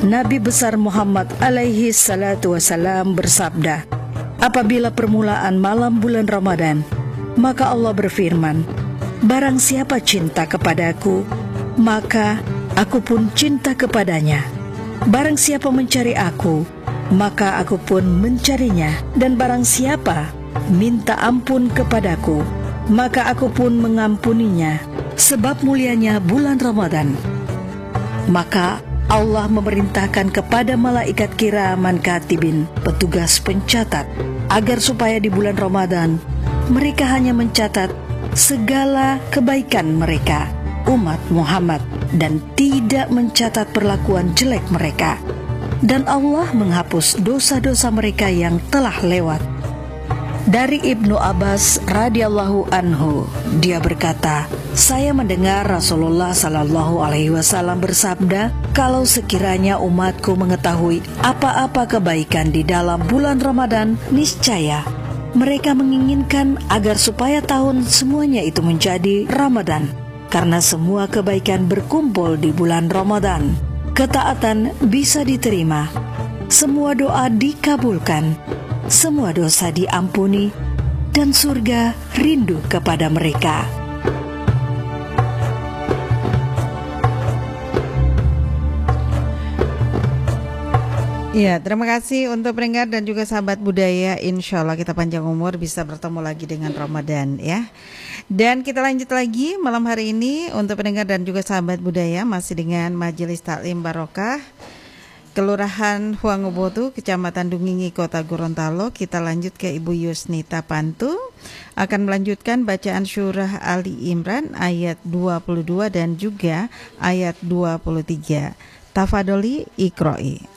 Nabi besar Muhammad alaihi salatu wasalam bersabda, apabila permulaan malam bulan Ramadan, maka Allah berfirman, barang siapa cinta kepadaku, maka aku pun cinta kepadanya. Barang siapa mencari aku, maka aku pun mencarinya. Dan barang siapa minta ampun kepadaku, maka aku pun mengampuninya. Sebab mulianya bulan Ramadan, maka Allah memerintahkan kepada malaikat kiraman katibin, petugas pencatat, agar supaya di bulan Ramadan mereka hanya mencatat segala kebaikan mereka, umat Muhammad, dan tidak mencatat perlakuan jelek mereka. Dan Allah menghapus dosa-dosa mereka yang telah lewat. Dari Ibnu Abbas radhiyallahu anhu, dia berkata, saya mendengar Rasulullah sallallahu alaihi wasallam bersabda, kalau sekiranya umatku mengetahui apa-apa kebaikan di dalam bulan Ramadan, niscaya mereka menginginkan agar supaya tahun semuanya itu menjadi Ramadan, karena semua kebaikan berkumpul di bulan Ramadan. Ketaatan bisa diterima, semua doa dikabulkan, semua dosa diampuni, dan surga rindu kepada mereka. Ya, terima kasih untuk pendengar dan juga sahabat budaya. Insya Allah kita panjang umur bisa bertemu lagi dengan Ramadan ya. Dan kita lanjut lagi malam hari ini untuk pendengar dan juga sahabat budaya, masih dengan Majelis Taklim Barokah Kelurahan Huangobotu, Kecamatan Dungingi, Kota Gorontalo. Kita lanjut ke Ibu Yusnita Pantu, akan melanjutkan bacaan surah Ali Imran ayat 22 dan juga ayat 23. Tafadoli Iqra'i.